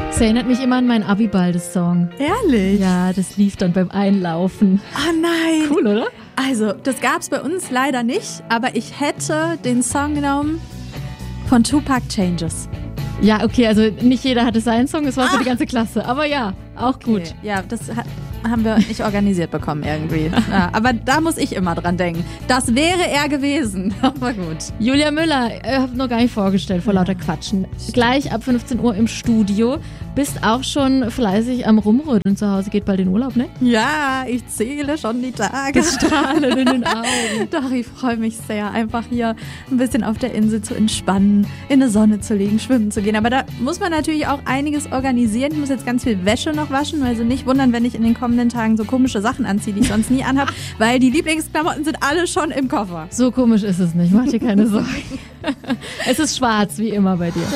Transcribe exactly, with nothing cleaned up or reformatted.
Das erinnert mich immer an meinen Abiball, das Song. Ehrlich? Ja, das lief dann beim Einlaufen. Oh nein. Cool, oder? Also, das gab's bei uns leider nicht, aber ich hätte den Song genommen von Tupac Changes. Ja, okay, also nicht jeder hatte seinen Song, es war Ah. für die ganze Klasse. Aber ja, auch gut. Okay. Ja, das ha- haben wir nicht organisiert bekommen irgendwie. Ja, aber da muss ich immer dran denken. Das wäre er gewesen. Aber gut. Julia Müller, ich habe noch gar nicht vorgestellt vor lauter Quatschen. Gleich ab fünfzehn Uhr im Studio. Bist auch schon fleißig am Rumrödeln zu Hause, geht bald in Urlaub, ne? Ja, ich zähle schon die Tage. Strahlen in den Augen. Doch, ich freue mich sehr, einfach hier ein bisschen auf der Insel zu entspannen, in der Sonne zu liegen, schwimmen zu gehen. Aber da muss man natürlich auch einiges organisieren. Ich muss jetzt ganz viel Wäsche noch waschen, also nicht wundern, wenn ich in den kommenden Tagen so komische Sachen anziehe, die ich sonst nie anhabe, weil die Lieblingsklamotten sind alle schon im Koffer. So komisch ist es nicht, mach dir keine Sorgen. Es ist schwarz, wie immer bei dir.